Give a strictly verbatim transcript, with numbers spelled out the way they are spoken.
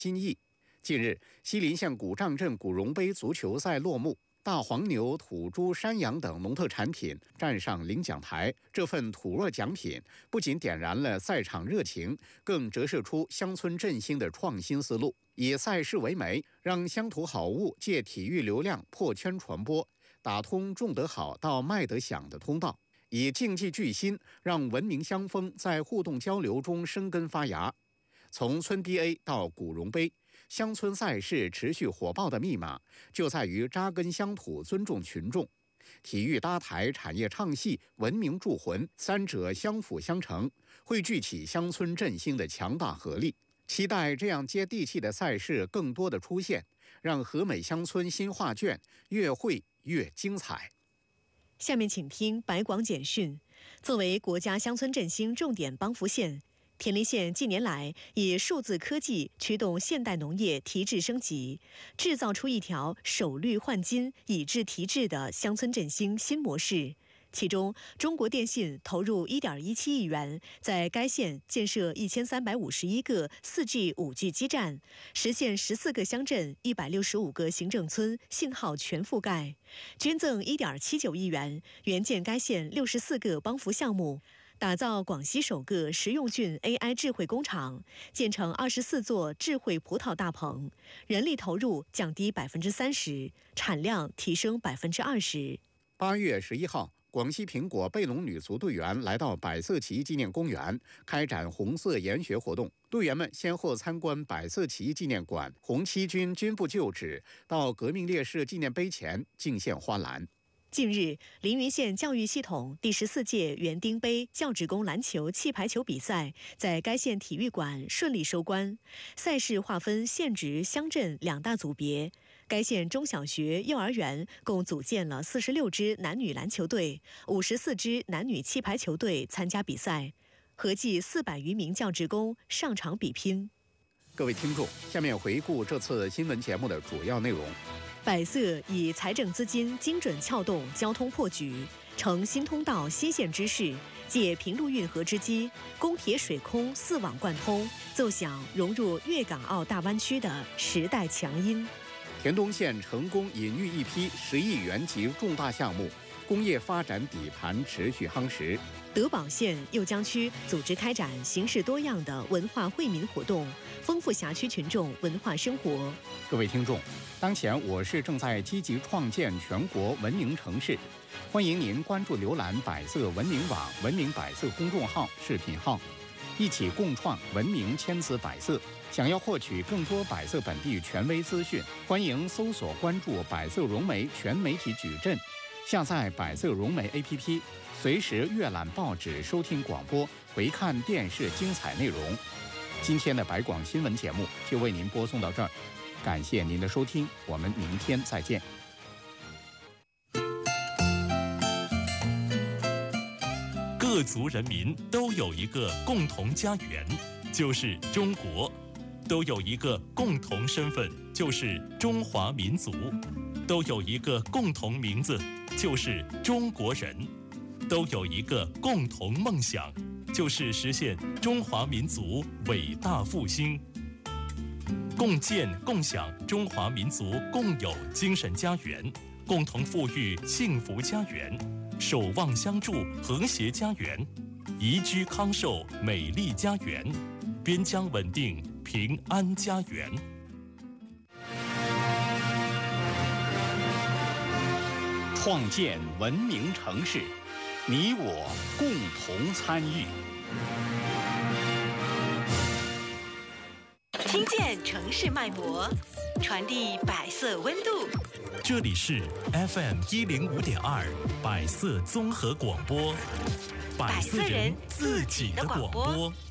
金义。近日，西林县古丈镇古荣杯足球赛落幕，大黄牛、土猪、山羊等农特产品站上领奖台。这份土味奖品不仅点燃了赛场热情，更折射出乡村振兴的创新思路。以赛事为媒，让乡土好物借体育流量破圈传播，打通种得好到卖得响的通道。以竞技聚心，让文明乡风在互动交流中生根发芽。从村 D A 到古荣杯，乡村赛事持续火爆的密码就在于扎根乡土、尊重群众。体育搭台、产业唱戏、文明铸魂，三者相辅相成，汇聚起乡村振兴的强大合力。期待这样接地气的赛事更多的出现，让和美乡村新画卷越绘越精彩。 下面请听百广简讯。作为国家乡村振兴重点帮扶县，田林县近年来以数字科技驱动现代农业提质升级，制造出一条首绿换金、以质提质的乡村振兴新模式。其中，中国电信投入 一点一七亿元，在该县建设一千三百五十一个 四 G、五 G 基站，实现十四个乡镇、一百六十五个行政村信号全覆盖，捐赠 一点七九亿元，援建该县六十四个帮扶项目。打造广西首个食用菌 A I 智慧工厂，建成二十四座智慧葡萄大棚，人力投入降低百分之三十，产量提升百分之二十。 八月十一号，广西苹果贝龙女足队员来到百色旗纪念公园，开展红色研学活动。队员们先后参观百色旗纪念馆、红七军军部旧址，到革命烈士纪念碑前敬献花篮。 近日，凌云县教育系统第十四届园丁杯教职工篮球、气排球比赛在该县体育馆顺利收官。赛事划分县直、乡镇两大组别，该县中小学、幼儿园共组建了四十六支男女篮球队、五十四支男女气排球队参加比赛，合计四百余名教职工上场比拼。 各位听众，下面回顾这次新闻节目的主要内容。 百色以财政资金精准撬动交通破局，成新通道新线之势，借平陆运河之机，公铁水空四网贯通，奏响融入粤港澳大湾区的时代强音。 田东县成功引入一批十亿元级重大项目，工业发展底盘持续夯实。 德保县右江区组织开展形式多样的文化惠民活动，丰富辖区群众文化生活。 各位听众，当前我市正在积极创建全国文明城市，欢迎您关注浏览百色文明网、文明百色公众号、视频号，一起共创文明千姿百色。想要获取更多百色本地权威资讯，欢迎搜索关注百色融媒全媒体矩阵，下载百色融媒 A P P， 随时阅览报纸、收听广播、回看电视精彩内容。今天的百广新闻节目就为您播送到这儿，感谢您的收听，我们明天再见。 各族人民都有一个共同家园，就是中国；都有一个共同身份，就是中华民族；都有一个共同名字，就是中国人；都有一个共同梦想，就是实现中华民族伟大复兴。共建共享中华民族共有精神家园，共同富裕幸福家园，守望相助和谐家园，宜居康寿美丽家园，边疆稳定平安家园。 创建文明城市，你我共同参与。 听见城市脉搏，传递百色温度。 这里是 F M 一零五点二百色综合广播，百色人自己的广播。